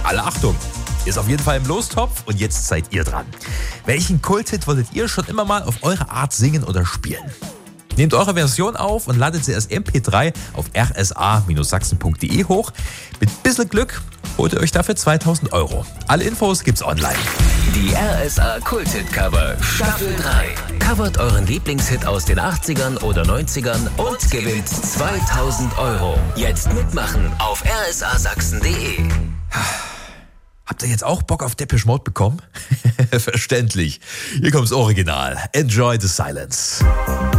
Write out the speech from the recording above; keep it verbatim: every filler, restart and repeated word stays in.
Alle Achtung! Ist auf jeden Fall im Lostopf und jetzt seid ihr dran. Welchen Kulthit wolltet ihr schon immer mal auf eure Art singen oder spielen? Nehmt eure Version auf und ladet sie als M P drei auf r s a Sachsen punkt d e hoch. Mit bisschen Glück holt ihr euch dafür zweitausend Euro. Alle Infos gibt's online. Die R S A Kulthit-Cover Staffel drei. Covert euren Lieblingshit aus den achtzigern oder neunzigern und gewinnt zweitausend Euro. Jetzt mitmachen auf r s a Sachsen punkt d e. Habt ihr jetzt auch Bock auf Depeche Mode bekommen? Verständlich. Hier kommt's Original. Enjoy the silence.